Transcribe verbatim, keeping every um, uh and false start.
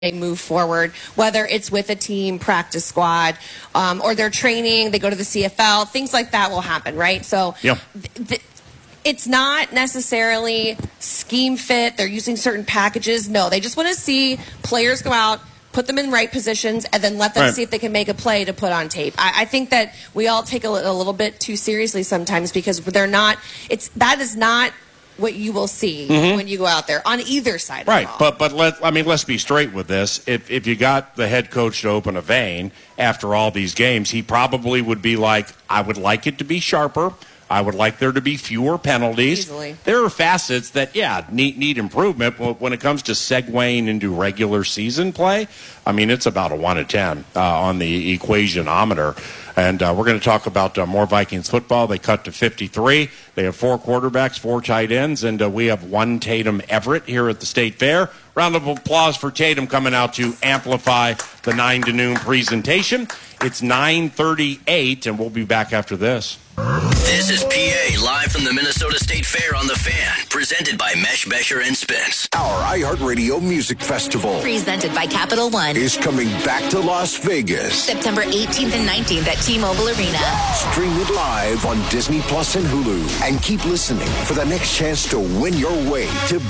they move forward, whether it's with a team practice squad um, or they're training, they go to the C F L, things like that will happen, right? So yep. th- th- it's not necessarily scheme fit. They're using certain packages. No, they just want to see players go out, put them in right positions, and then let them right. see if they can make a play to put on tape. I, I think that we all take a, a little bit too seriously sometimes because they're not, it's, that is not what you will see mm-hmm. when you go out there on either side right. of the ball. But but let I mean let's be straight with this. If if you got the head coach to open a vein after all these games, he probably would be like, I would like it to be sharper. I would like there to be fewer penalties. Easily. There are facets that, yeah, need need improvement. When it comes to segueing into regular season play, I mean, it's about a one to ten uh, on the equationometer. And uh, we're going to talk about uh, more Vikings football. They cut to fifty-three. They have four quarterbacks, four tight ends, and uh, we have one Tatum Everett here at the State Fair. Round of applause for Tatum coming out to amplify the nine to noon presentation. It's nine thirty-eight, and we'll be back after this. This is P A live from the Minnesota State Fair on The Fan, presented by Mesh, Besher, and Spence. Our iHeartRadio Music Festival, presented by Capital One, is coming back to Las Vegas. September eighteenth and nineteenth at T-Mobile Arena. Stream it live on Disney Plus and Hulu. And keep listening for the next chance to win your way to